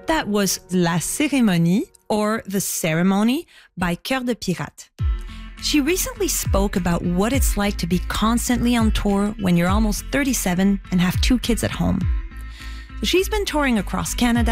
That was La Cérémonie, or The Ceremony, by Cœur de Pirate. She recently spoke about what it's like to be constantly on tour when you're almost 37 and have 2 kids at home. She's been touring across Canada